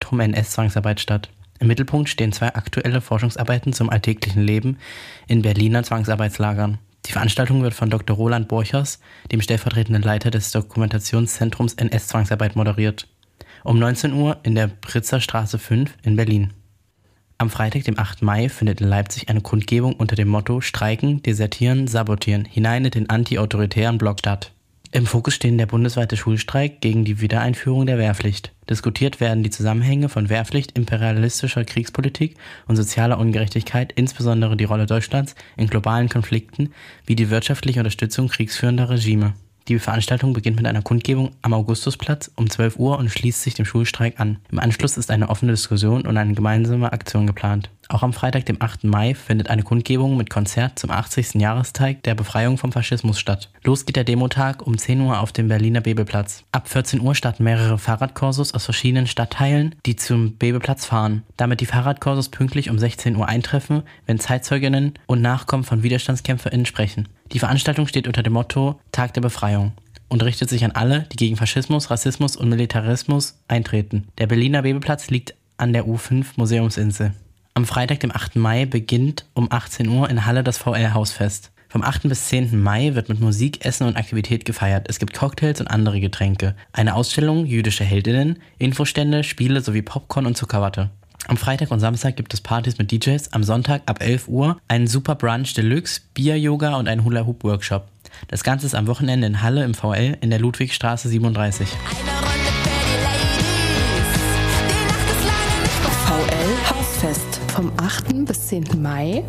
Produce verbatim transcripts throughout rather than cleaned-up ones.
Zentrum N S-Zwangsarbeit statt. Im Mittelpunkt stehen zwei aktuelle Forschungsarbeiten zum alltäglichen Leben in Berliner Zwangsarbeitslagern. Die Veranstaltung wird von Doktor Roland Borchers, dem stellvertretenden Leiter des Dokumentationszentrums N S-Zwangsarbeit, moderiert. Um neunzehn Uhr in der Pritzer Straße fünf in Berlin. Am Freitag, dem achten Mai, findet in Leipzig eine Kundgebung unter dem Motto Streiken, Desertieren, Sabotieren hinein in den anti-autoritären Block statt. Im Fokus stehen der bundesweite Schulstreik gegen die Wiedereinführung der Wehrpflicht. Diskutiert werden die Zusammenhänge von Wehrpflicht, imperialistischer Kriegspolitik und sozialer Ungerechtigkeit, insbesondere die Rolle Deutschlands in globalen Konflikten wie die wirtschaftliche Unterstützung kriegsführender Regime. Die Veranstaltung beginnt mit einer Kundgebung am Augustusplatz um zwölf Uhr und schließt sich dem Schulstreik an. Im Anschluss ist eine offene Diskussion und eine gemeinsame Aktion geplant. Auch am Freitag, dem achten Mai, findet eine Kundgebung mit Konzert zum achtzigsten Jahrestag der Befreiung vom Faschismus statt. Los geht der Demotag um zehn Uhr auf dem Berliner Bebelplatz. Ab vierzehn Uhr starten mehrere Fahrradkursus aus verschiedenen Stadtteilen, die zum Bebelplatz fahren. Damit die Fahrradkursus pünktlich um sechzehn Uhr eintreffen, wenn Zeitzeuginnen und Nachkommen von WiderstandskämpferInnen sprechen. Die Veranstaltung steht unter dem Motto Tag der Befreiung und richtet sich an alle, die gegen Faschismus, Rassismus und Militarismus eintreten. Der Berliner Bebelplatz liegt an der U fünf Museumsinsel. Am Freitag, dem achten Mai, beginnt um achtzehn Uhr in Halle das V L-Hausfest. Vom achten bis zehnten Mai wird mit Musik, Essen und Aktivität gefeiert. Es gibt Cocktails und andere Getränke, eine Ausstellung, jüdische Heldinnen, Infostände, Spiele sowie Popcorn und Zuckerwatte. Am Freitag und Samstag gibt es Partys mit D Js, am Sonntag ab elf Uhr einen Super Brunch Deluxe, Bier-Yoga und einen Hula-Hoop-Workshop. Das Ganze ist am Wochenende in Halle im V L in der Ludwigstraße siebenunddreißig. V L Hausfest vom achten bis zehnten Mai.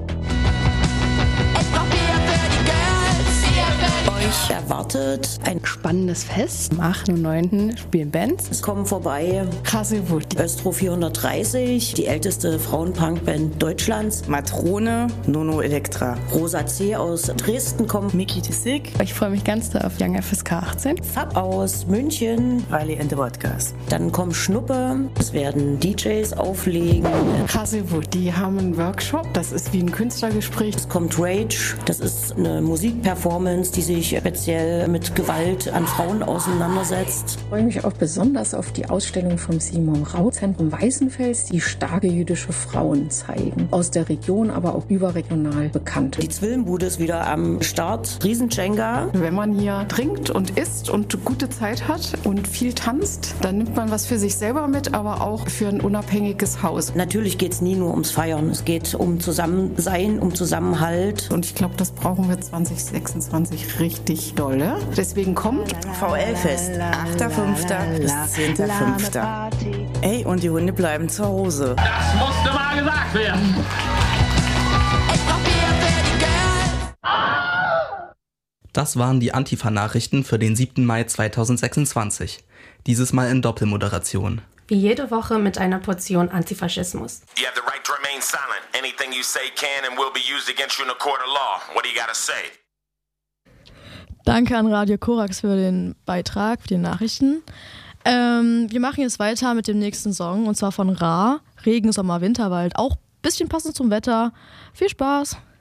Euch erwartet ein spannendes Fest. Am achten und neunten spielen Bands. Es kommen vorbei Krassewut, Östro vierhundertdreißig, die älteste Frauenpunkband Deutschlands. Matrone, Nono Elektra. Rosa C. aus Dresden kommt. Miki de Sick. Ich freue mich ganz doll auf Young F S K achtzehn. Fab aus München. Riley and the Vodkas. Dann kommt Schnuppe. Es werden D Js auflegen. Krassewut, die haben einen Workshop. Das ist wie ein Künstlergespräch. Es kommt Rage. Das ist eine Musikperformance, die sich speziell mit Gewalt an Frauen auseinandersetzt. Ich freue mich auch besonders auf die Ausstellung vom Simon Rau Zentrum Weißenfels, die starke jüdische Frauen zeigen. Aus der Region, aber auch überregional bekannt. Die Zwillenbude ist wieder am Start. Riesenjenga. Wenn man hier trinkt und isst und gute Zeit hat und viel tanzt, dann nimmt man was für sich selber mit, aber auch für ein unabhängiges Haus. Natürlich geht es nie nur ums Feiern. Es geht um Zusammensein, um Zusammenhalt. Und ich glaube, das brauchen wir zwanzig sechsundzwanzig richtig dolle. Deswegen kommt V L-Fest, achter fünfter bis zehnter fünfter Ey, und die Hunde bleiben zu Hause. Das musste mal gesagt werden. Das waren die Antifa-Nachrichten für den siebten Mai zweitausendsechsundzwanzig. Dieses Mal in Doppelmoderation. Wie jede Woche mit einer Portion Antifaschismus. You have the right to remain silent. Anything you say can and will be used against you in a court of law. What do you gotta say? Danke an Radio Korax für den Beitrag, für die Nachrichten. Ähm, wir machen jetzt weiter mit dem nächsten Song, und zwar von Ra, Regen, Sommer, Winterwald. Auch ein bisschen passend zum Wetter. Viel Spaß!